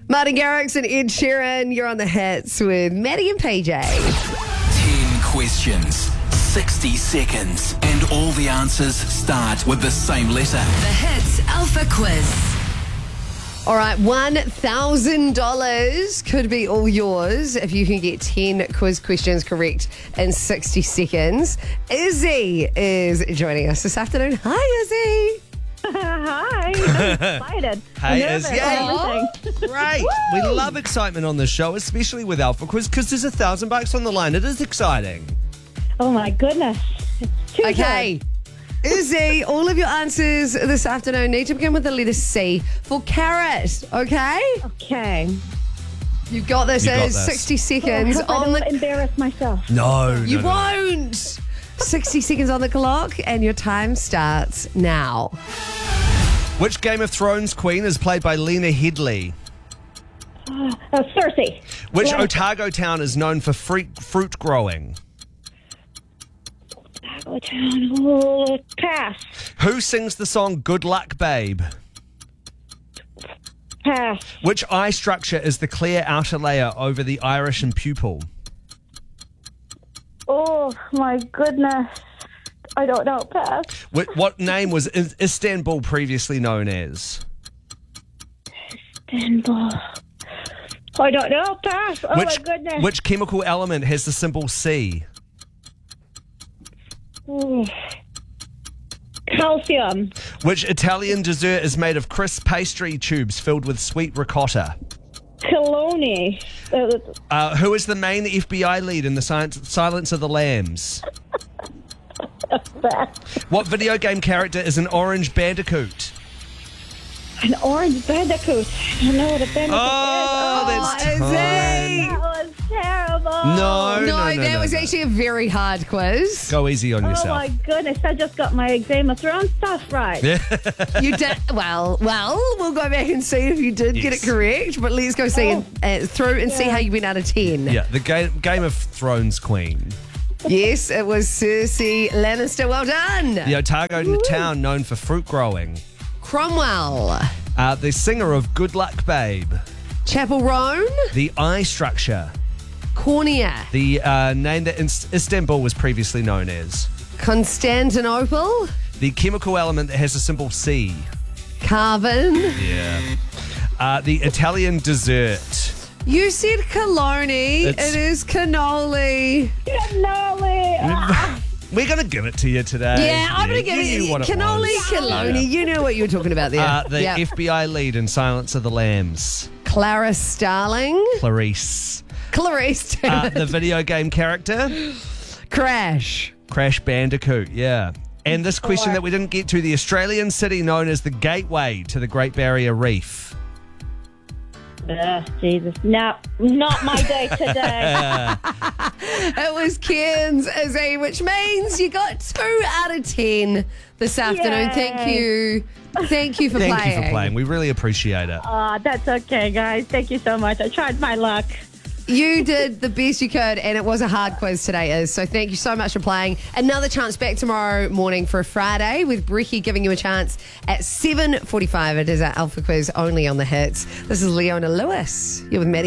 Martin Garrix and Ed Sheeran, you're on the hits with Maddie and PJ. 10 questions, 60 seconds, and all the answers start with the same letter. The Hits Alpha Quiz. All right, $1,000 could be all yours if you can get 10 quiz questions correct in 60 seconds. Izzy is joining us this afternoon. Hi, Izzy. Hi, I'm excited. Hey, I'm Izzy. nervous. Great. We love excitement on this show, especially with Alpha Quiz, because there's $1,000 on the line. It is exciting. Oh my goodness. It's too Okay. Izzy, all of your answers this afternoon need to begin with the letter C for carrot, okay? good. Okay. You've got this. You got It is this. 60 I seconds hope I on don't the... embarrass myself. No, You won't. 60 seconds on the clock and your time starts now. Which Game of Thrones queen is played by Lena Headey? Cersei. Which Lannister. Otago town is known for fruit growing? Oh, pass. Who sings the song Good Luck Babe? Pass. Which eye structure is the clear outer layer over the iris and pupil? Oh my goodness. I don't know. Pass. What name was Istanbul previously known as? Istanbul. I don't know. Pass. Oh my goodness. Which chemical element has the symbol C? Ooh. Calcium. Which Italian dessert is made of crisp pastry tubes filled with sweet ricotta? Cologne. Who is the main FBI lead in the Silence of the Lambs? What video game character is an orange bandicoot? An orange bandicoot. I don't know what a bandicoot Oh, that's Izzy. time. That was terrible. No, That was actually a very hard quiz. Go easy on Oh yourself. my goodness, I just got my Game of Thrones stuff right. You did well. We'll go back and see if you did get it Yes. correct. But let's go see through and see how you went out of 10. Yeah, the Game of Thrones queen. Yes, it was Cersei Lannister. Well done. The Otago town known for fruit growing. Cromwell, The singer of Good Luck Babe. Chapel Roan, The eye structure. Cornea, The name that Istanbul was previously known as. Constantinople, The chemical element that has the symbol C. Carvin. Yeah. The Italian dessert. You said cologne. It's- It is cannoli. Cannoli. We're going to give it to you today. Yeah, I'm going to give You knew it what it cannoli, was. cologne. Yeah. You know what you were talking about there. The Yeah. FBI lead in Silence of the Lambs. Clara Starling, Clarice. Clarice, The video game character. Crash. Crash Bandicoot, yeah. And this question that we didn't get to, the Australian city known as the gateway to the Great Barrier Reef. Jesus. No, not my day today. It was Cairns, Izzy, which means you got 2 out of 10 this afternoon. Yay. Thank you. Thank you for Thank playing. you for playing. We really appreciate it. That's okay, guys. Thank you so much. I tried my luck. You did the best you could, and it was a hard quiz today, Iz. So thank you so much for playing. Another chance back tomorrow morning for a Friday with Brekkie giving you a chance at 7:45. It is our Alpha Quiz only on the hits. This is Leona Lewis. You're with Maddie.